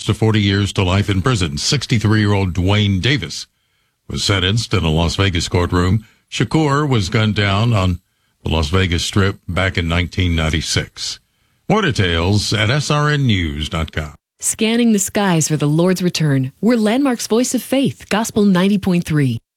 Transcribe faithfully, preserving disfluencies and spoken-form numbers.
to forty years to life in prison. sixty-three-year-old Dwayne Davis was sentenced in a Las Vegas courtroom. Shakur was gunned down on the Las Vegas Strip back in nineteen ninety-six. More details at S R N news dot com. Scanning the skies for the Lord's return. We're Landmark's Voice of Faith, Gospel ninety point three.